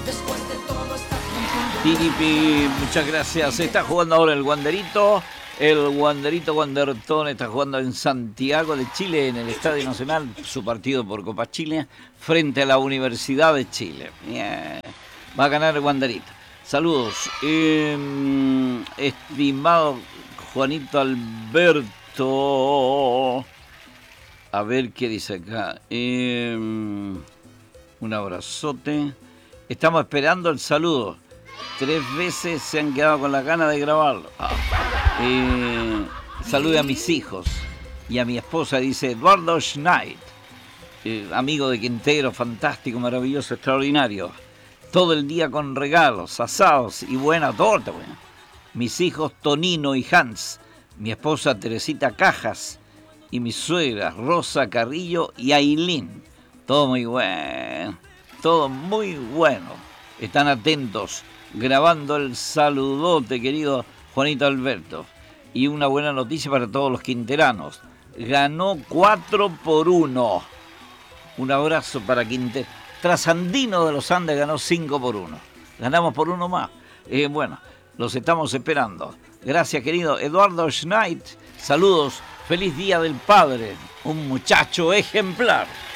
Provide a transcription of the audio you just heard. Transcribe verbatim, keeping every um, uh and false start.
Tiripi, muchas gracias. Está jugando ahora el Wanderito. El Wanderito Wandertón está jugando en Santiago de Chile, en el Estadio Nacional, su partido por Copa Chile, frente a la Universidad de Chile. Bien. Va a ganar el Wanderito. Saludos. Eh, estimado Juanito Alberto. A ver qué dice acá. Eh, un abrazote. Estamos esperando el saludo. Tres veces se han quedado con las ganas de grabarlo. Ah. Eh, salude a mis hijos y a mi esposa, dice Eduardo Schneid, eh, amigo de Quintero, fantástico, maravilloso, extraordinario. Todo el día con regalos, asados y buena torta. Bueno. Mis hijos Tonino y Hans, mi esposa Teresita Cajas y mis suegras Rosa Carrillo y Ailín. Todo muy bueno, todo muy bueno. Están atentos, grabando el saludote, querido Juanito Alberto. Y una buena noticia para todos los quinteranos. Ganó cuatro por uno. Un abrazo para Quintero. Trasandino de los Andes ganó cinco por uno. Ganamos por uno más. Eh, bueno, los estamos esperando. Gracias, querido Eduardo Schneid. Saludos. Feliz Día del Padre. Un muchacho ejemplar.